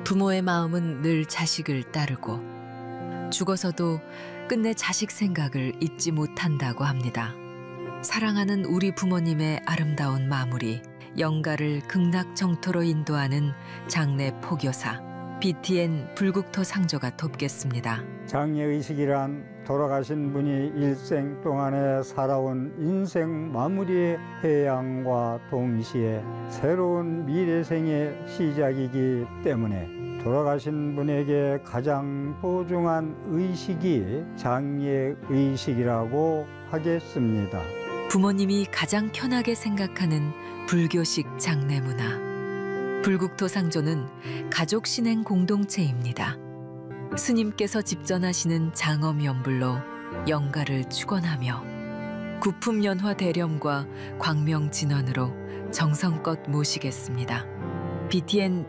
부모의 마음은 늘 자식을 따르고 죽어서도 끝내 자식 생각을 잊지 못한다고 합니다. 사랑하는 우리 부모님의 아름다운 마무리, 영가를 극락정토로 인도하는 장례 포교사 BTN 불국토 상조가 돕겠습니다. 장례의식이란 돌아가신 분이 일생 동안에 살아온 인생 마무리의 해양과 동시에 새로운 미래생의 시작이기 때문에 돌아가신 분에게 가장 소중한 의식이 장례의식이라고 하겠습니다. 부모님이 가장 편하게 생각하는 불교식 장례 문화. 불국토 상조는 가족 신행 공동체입니다. 스님께서 집전하시는 장엄연불로 영가를 축원하며 구품연화 대렴과 광명진언으로 정성껏 모시겠습니다. BTN